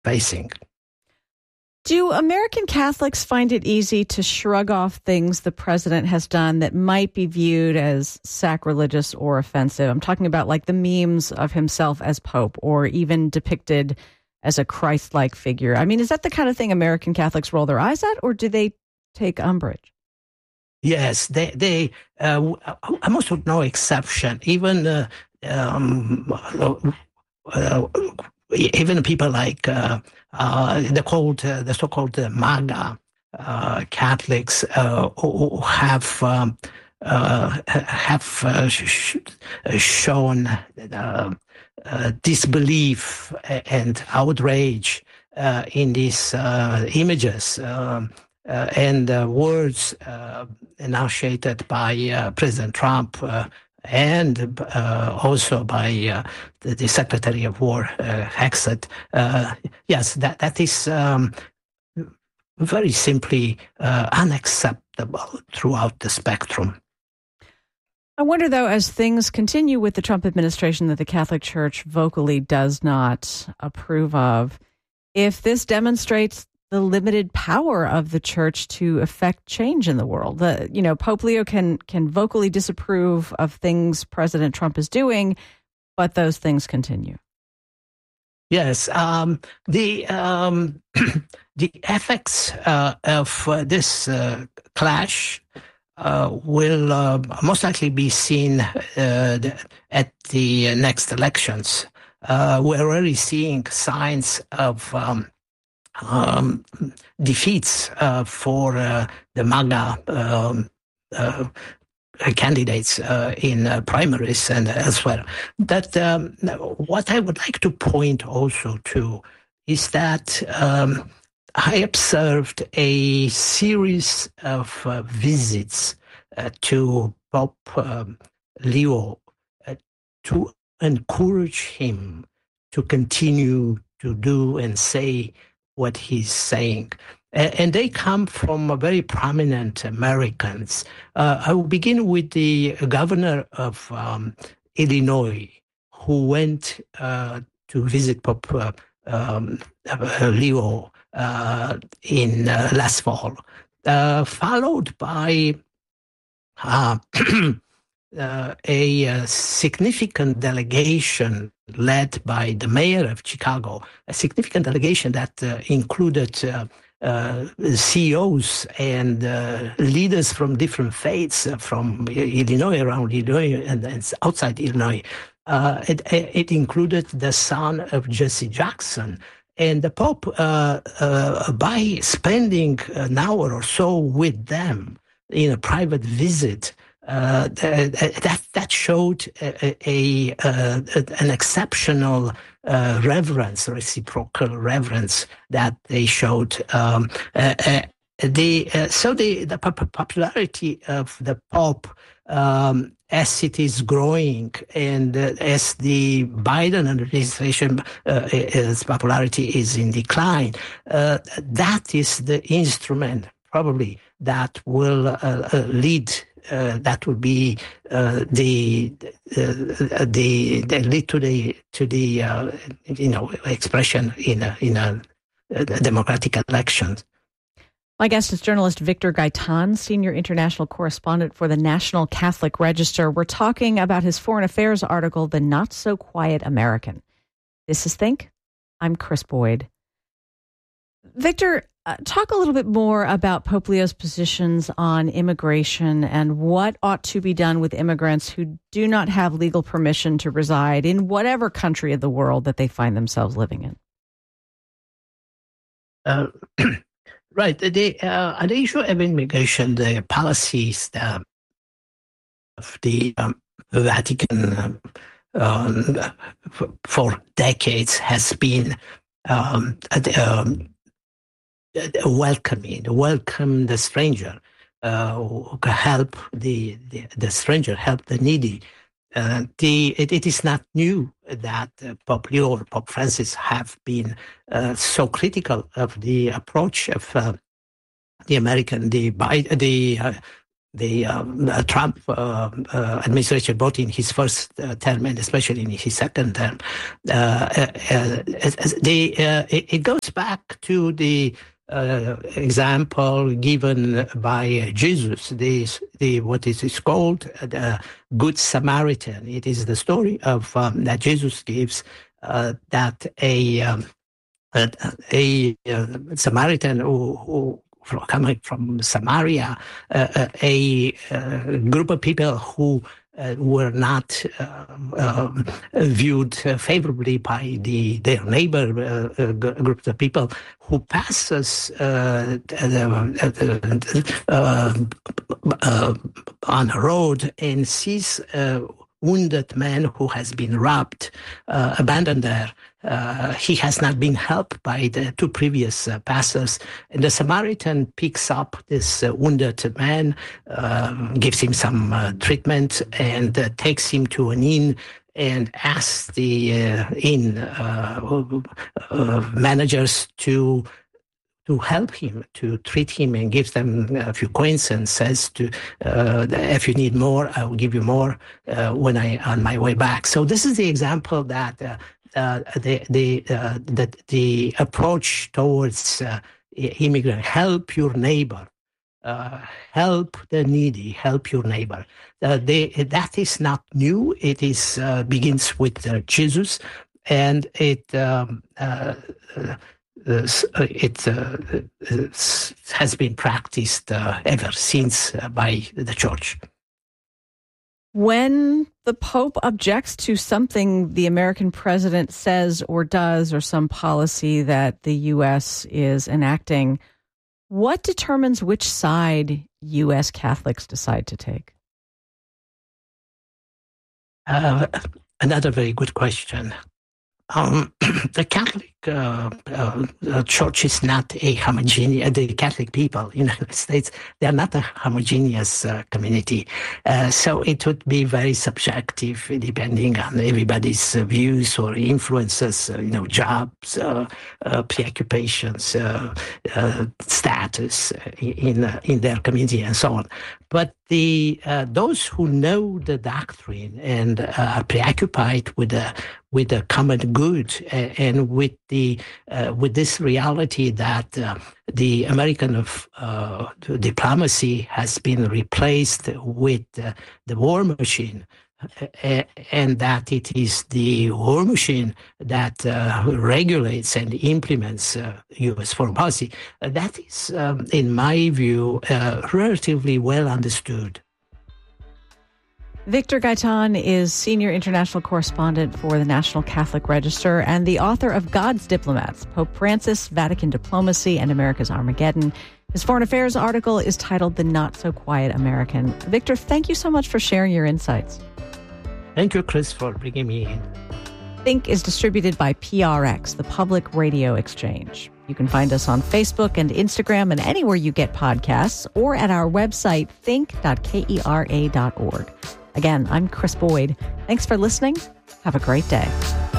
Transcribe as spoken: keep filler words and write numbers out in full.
facing. Do American Catholics find it easy to shrug off things the president has done that might be viewed as sacrilegious or offensive? I'm talking about like the memes of himself as Pope or even depicted as a Christ-like figure. I mean, is that the kind of thing American Catholics roll their eyes at, or do they take umbrage? Yes, they, they uh, almost with no exception, even uh, um, uh, even people like uh, uh, the called uh, the so-called uh, MAGA uh, Catholics uh, who have um, uh, have uh, sh- shown uh, uh, disbelief and outrage uh, in these uh, images um, uh, and uh, words uh, enunciated by uh, President Trump. Uh, and uh, also by uh, the, the Secretary of War, uh, Hexet. Uh, yes, that, that is um, very simply uh, unacceptable throughout the spectrum. I wonder, though, as things continue with the Trump administration that the Catholic Church vocally does not approve of, if this demonstrates the limited power of the church to affect change in the world. The, you know, Pope Leo can can vocally disapprove of things President Trump is doing, but those things continue. Yes, um, the um, the effects uh, of uh, this uh, clash uh, will uh, most likely be seen uh, at the next elections. Uh, we're already seeing signs of Um, Um, defeats uh, for uh, the MAGA um, uh, candidates uh, in uh, primaries and elsewhere. That um, what I would like to point also to is that um, I observed a series of uh, visits uh, to Pope um, Leo uh, to encourage him to continue to do and say what he's saying. And they come from very prominent Americans. Uh, I will begin with the governor of um, Illinois, who went uh, to visit Pope uh, um, Leo uh, in uh, last fall, uh, followed by uh, uh, a, a significant delegation led by the mayor of Chicago, a significant delegation that uh, included uh, uh, C E Os and uh, leaders from different faiths, uh, from Illinois, around Illinois, and, and outside Illinois. Uh, it, it included the son of Jesse Jackson. And the Pope, uh, uh, by spending an hour or so with them in a private visit, Uh, that that showed a, a, a, a an exceptional uh, reverence, reciprocal reverence that they showed. Um, uh, uh, the uh, so the the popularity of the Pope, um, as it is growing, and uh, as the Biden administration uh, its popularity is in decline, uh, that is the instrument probably that will uh, uh, lead. Uh, that would be uh, the, uh, the the lead to the to the uh, you know expression in a, in a, a democratic election. My guest is journalist Victor Gaitan, senior international correspondent for the National Catholic Register. We're talking about his foreign affairs article, "The Not So Quiet American." This is Think. I'm Chris Boyd. Victor, uh, talk a little bit more about Pope Leo's positions on immigration and what ought to be done with immigrants who do not have legal permission to reside in whatever country of the world that they find themselves living in. Uh, right. The, uh, the issue of immigration, the policies that of the um, Vatican um, um, for, for decades has been um, um, welcoming, welcome the stranger, uh, help the, the the stranger, help the needy. Uh, the it, it is not new that uh, Pope Leo or Pope Francis have been uh, so critical of the approach of uh, the American, the the uh, the um, uh, Trump uh, uh, administration, both in his first uh, term and especially in his second term. Uh, uh, uh, the, uh, it, it goes back to the uh, example given by Jesus, the, the what is is called the Good Samaritan. It is the story of um, that Jesus gives uh, that a um, a, a, a Samaritan who, who coming from Samaria, uh, a, a group of people who uh, were not uh, um, viewed favorably by the their neighbor uh, uh, groups of people who passes uh, uh, uh, uh, on a road and sees a wounded man who has been robbed, uh, abandoned there. Uh, he has not been helped by the two previous uh, passers. And the Samaritan picks up this uh, wounded man, uh, gives him some uh, treatment, and uh, takes him to an inn and asks the uh, inn uh, uh, managers to to help him, to treat him, and gives them a few coins and says to, uh, if you need more, I will give you more uh, when I on my way back. So this is the example that uh, uh, the the, uh, the the approach towards uh, immigrant, help your neighbor, uh, help the needy, help your neighbor. Uh, they, that is not new. It is uh, begins with uh, Jesus, and it. Um, uh, uh, Uh, it uh, has been practiced uh, ever since uh, by the church. When the Pope objects to something the American president says or does, or some policy that the U S is enacting, what determines which side U S Catholics decide to take? Uh, another very good question. Um, the Catholic uh, uh, Church is not a homogeneous, the Catholic people in the United States, they are not a homogeneous uh, community. Uh, so it would be very subjective depending on everybody's uh, views or influences, uh, you know, jobs, uh, uh, preoccupations, uh, uh, status in, uh, in their community and so on. But the uh, those who know the doctrine and uh, are preoccupied with the with the common good and, and with the uh, with this reality that uh, the American of uh, diplomacy has been replaced with uh, the war machine, uh, and that it is the war machine that uh, regulates and implements uh, U S foreign policy. Uh, that is, um, in my view, uh, relatively well understood. Victor Gaitan is senior international correspondent for the National Catholic Register and the author of God's Diplomats, Pope Francis, Vatican Diplomacy, and America's Armageddon. His foreign affairs article is titled The Not So Quiet American. Victor, thank you so much for sharing your insights. Thank you, Chris, for bringing me in. Think is distributed by P R X, the Public Radio Exchange. You can find us on Facebook and Instagram and anywhere you get podcasts, or at our website, think dot kera dot org. Again, I'm Chris Boyd. Thanks for listening. Have a great day.